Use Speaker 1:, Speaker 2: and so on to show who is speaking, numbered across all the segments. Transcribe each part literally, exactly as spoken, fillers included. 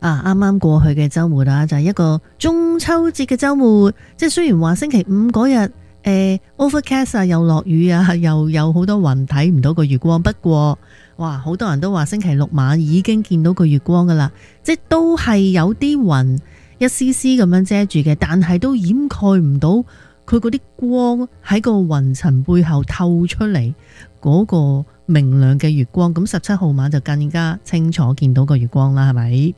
Speaker 1: 啊，啱啱過去嘅週末啦，就係、是、一個中秋節嘅週末。即係雖然話星期五嗰日誒 overcast 啊，又落雨啊，又有好多雲睇唔到個月光。不過哇，好多人都話星期六晚已經見到個月光噶啦，即係都係有啲雲一絲絲咁樣遮住嘅，但係都掩蓋唔到佢嗰啲光喺個雲層背後透出嚟嗰個明亮嘅月光。咁十七號晚就更加清楚見到個月光啦，係咪？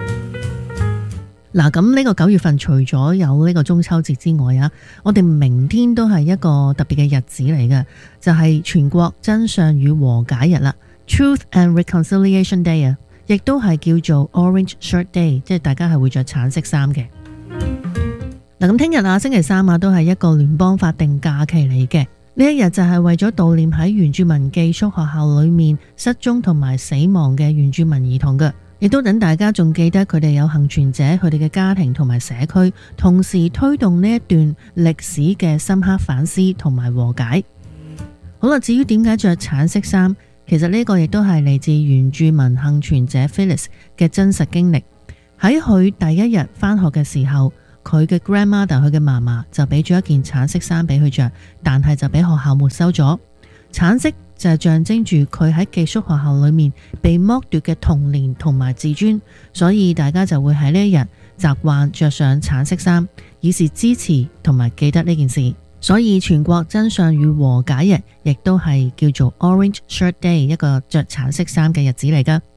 Speaker 1: 嗱，咁呢個九月份除咗有呢個中秋節之外啊，我哋明天都係一個特別嘅日子嚟嘅，就係、是、全國真相與和解日啦 ，Truth and Reconciliation Day 啊，亦都係叫做 Orange Shirt Day， 即係大家係會着橙色衫嘅。嗱，咁聽日啊，星期三啊，都係一個聯邦法定假期嚟嘅。呢一日就係為咗悼念喺原住民寄宿學校裏面失蹤同埋死亡嘅原住民兒童嘅。亦都等大家仲記得佢哋有幸存者，佢哋嘅家庭同埋社區，同時推動呢一段歷史嘅深刻反思同埋和解。好啦，至於點解着橙色衫，其實呢個亦都係嚟自原住民幸存者 Phyllis 嘅真實經歷。喺佢第一日返學嘅時候，佢嘅 grandmother 佢嘅嫲嫲就俾咗一件橙色衫俾佢着，但係就俾學校沒收咗。橙色就係象徵住佢喺寄宿學校裏面被剝奪嘅童年同埋自尊，所以大家就會喺呢一日習慣着上橙色衫，以示支持同埋記得呢件事。所以全國真相與和解日亦都係叫做 Orange Shirt Day， 一個着橙色衫嘅日子嚟噶。